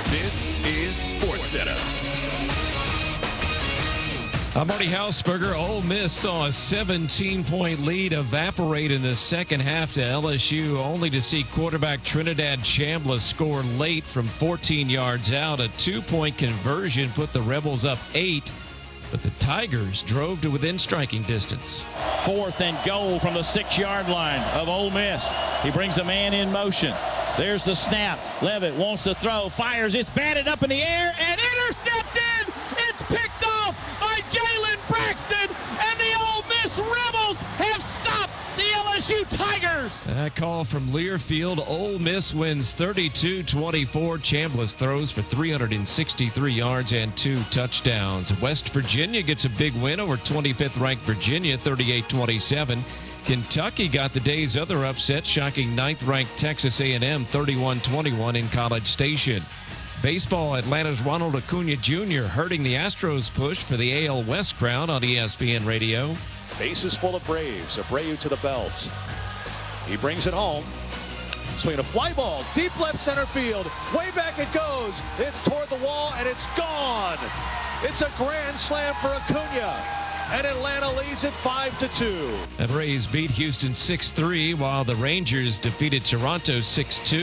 This is SportsCenter. I'm Marty Hausberger. Ole Miss saw a 17-point lead evaporate in the second half to LSU, only to see quarterback Trinidad Chambliss score late from 14 yards out. A 2-point conversion put the Rebels up 8, but the Tigers drove to within striking distance. 4th and goal from the 6-yard line of Ole Miss. He brings a man in motion. There's the snap. Levitt wants to throw, fires. It's batted up in the air and intercepted. It's picked off by Jalen Braxton, and the Ole Miss Rebels have stopped the LSU Tigers. That call from Learfield. Ole Miss wins 32-24. Chambliss throws for 363 yards and 2 touchdowns. West Virginia gets a big win over 25th-ranked Virginia, 38-27. Kentucky got the day's other upset, shocking 9th-ranked Texas A&M 31-21 in College Station. Baseball, Atlanta's Ronald Acuna Jr. hurting the Astros' push for the AL West crown on ESPN Radio. Bases full of Braves. Abreu to the belt. He brings it home. Swinging a fly ball, deep left center field. Way back it goes. It's toward the wall, and it's gone. It's a grand slam for Acuna. And Atlanta leads it 5-2. The Braves beat Houston 6-3, while the Rangers defeated Toronto 6-2.